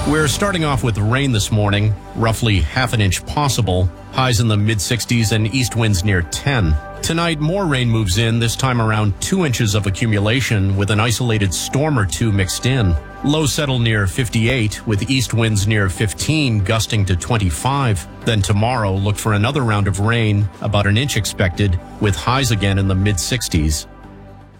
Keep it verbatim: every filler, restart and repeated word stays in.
We're starting off with rain this morning, roughly half an inch possible, highs in the mid sixties and east winds near ten. Tonight, more rain moves in, this time around two inches of accumulation with an isolated storm or two mixed in. Lows settle near fifty-eight, with east winds near fifteen, gusting to twenty-five. Then tomorrow, look for another round of rain, about an inch expected, with highs again in the mid sixties.